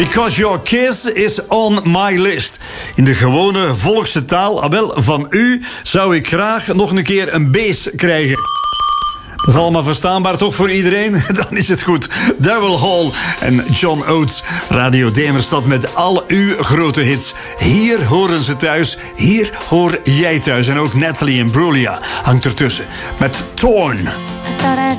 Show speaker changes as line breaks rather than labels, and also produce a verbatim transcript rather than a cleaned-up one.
Because your kiss is on my list. In de gewone volkse taal, ah wel, van u zou ik graag nog een keer een bees krijgen. Dat is allemaal verstaanbaar toch voor iedereen? Dan is het goed. Daryl Hall en John Oates. Radio Demerstad met al uw grote hits. Hier horen ze thuis. Hier hoor jij thuis. En ook Natalie Imbruglia hangt ertussen. Met Torn.
I thought I